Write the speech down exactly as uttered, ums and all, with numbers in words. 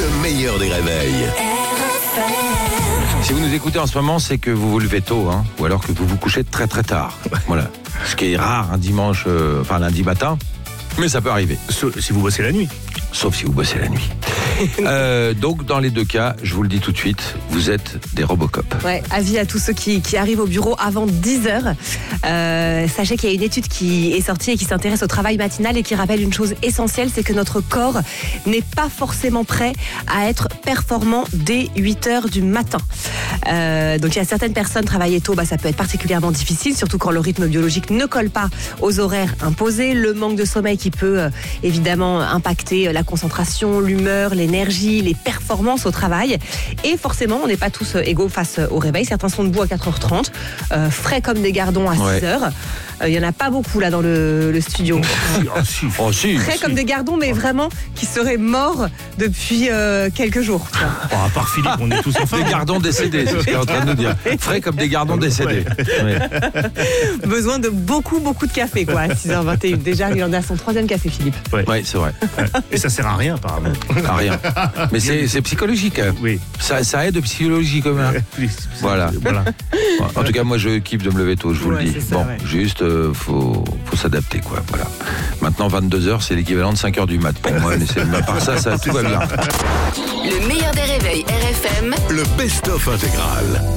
le meilleur des réveils. Si vous nous écoutez en ce moment, c'est que vous vous levez tôt, hein, ou alors que vous vous couchez très très tard. Voilà. Ce qui est rare un dimanche, euh, enfin lundi matin, mais ça peut arriver. Sauf si vous bossez la nuit. Sauf si vous bossez la nuit. euh, donc, dans les deux cas, je vous le dis tout de suite, vous êtes des Robocop. Ouais, avis à tous ceux qui, qui arrivent au bureau avant dix heures. Euh, sachez qu'il y a une étude qui est sortie et qui s'intéresse au travail matinal et qui rappelle une chose essentielle, c'est que notre corps n'est pas forcément prêt à être performant dès huit heures du matin. Euh, donc, il y a certaines personnes, travailler tôt, bah, ça peut être particulièrement difficile, surtout quand le rythme biologique ne colle pas aux horaires imposés. Le manque de sommeil qui peut euh, évidemment impacter la concentration, l'humeur, l'énergie, les performances au travail. Et forcément, on n'est pas tous égaux face au réveil. Certains sont debout à quatre heures trente, euh, frais comme des gardons à Ouais. six heures. Il n'y en a pas beaucoup là dans le, le studio. Oh si, oh, si. Frais comme des gardons, mais vraiment qui seraient morts depuis euh, quelques jours. tu vois. Bon, à part Philippe, on est tous en Des forme. gardons décédés, c'est ce qu'il est en train de nous dire. Frais comme des gardons décédés. Ouais. Besoin de beaucoup, beaucoup de café, quoi, à six heures vingt et une. Déjà, il en a son troisième café, Philippe. Ouais, c'est vrai. Et ça sert à rien, apparemment. Ah, rien. Mais c'est, c'est psychologique. hein. Oui. Ça, ça aide psychologiquement. Oui. Voilà. Voilà. En tout cas, moi, je kiffe de me lever tôt, je vous Ouais, le dis. c'est ça, bon, ouais. juste, euh, faut, faut s'adapter, quoi. Voilà. Maintenant, vingt-deux heures, c'est l'équivalent de cinq heures du mat pour moi. Mais c'est, à part ça, ça, tout va bien. Le meilleur des réveils R F M. Le best-of intégral.